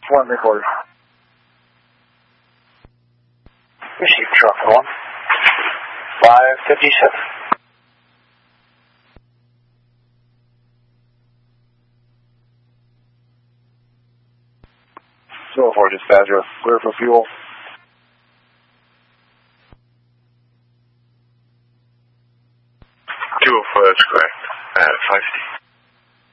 1 recorder. Receive truck 1. 557. 204 dispatcher, clear for fuel. 204, that's correct. 5D.